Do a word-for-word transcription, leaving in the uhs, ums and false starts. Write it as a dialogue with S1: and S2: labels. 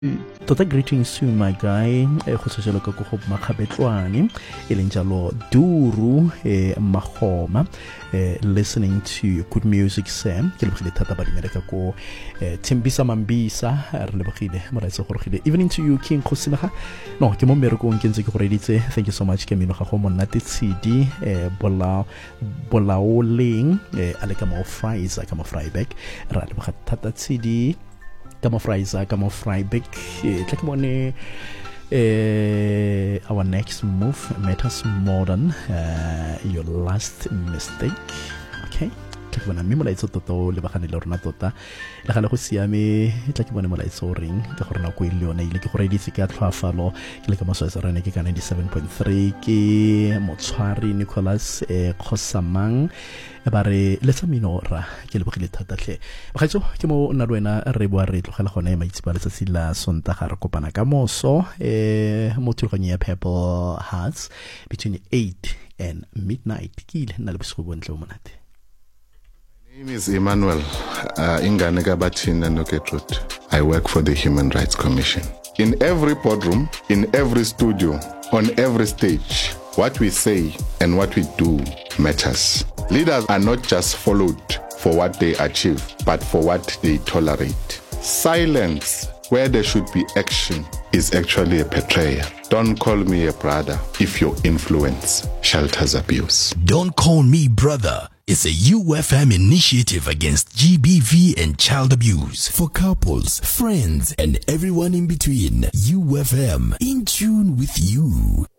S1: Tota greetings to my guy e go se jalo ka go makgabetlwane e leng jalo Duru e Magoma listening to good music Sam ke le bogile thata ba dimereka ko Timbisa Mambisa re le bogile mo raitse go rogile evening to you King Khosinaga no ke mo merekong ke ntse ke go reditse thank you so much ke mino ga go monna tshedi e bola bolaoleng e ale ka mo fries ka mo fryback ra le boga thata tshedi Kamo fries, kamo fry big. Like one, our next move matters more than uh, your last mistake. Okay. Like when I'm mimolai so toto lebakane le rona tota la gale go siame tla ke bone molai so ring ke gore na go ile yone ile ke gore di se ka tlhafalo ke le ka moso sa rene ke ka ninety-seven point three ke motshwari Nicholas e Khosamang ba re letsa minora ke le bogile thata tle bagaitso ke mo nna le wena re boa re tlogela gone maitsi ba letsatsi la sonta ga re kopana ka moso e mo thulganya Purple Hearts between eight and midnight ke ile nna le bosigo bontle monate.
S2: My name is Emmanuel uh, Ingane Gabathina Noketrut. I work for the Human Rights Commission. In every boardroom, in every studio, on every stage, what we say and what we do matters. Leaders are not just followed for what they achieve, but for what they tolerate. Silence where there should be action is actually a betrayal. Don't call me a brother if your influence shelters abuse.
S3: Don't Call Me Brother is a U F M initiative against G B V and child abuse for couples, friends, and everyone in between. U F M, in tune with you.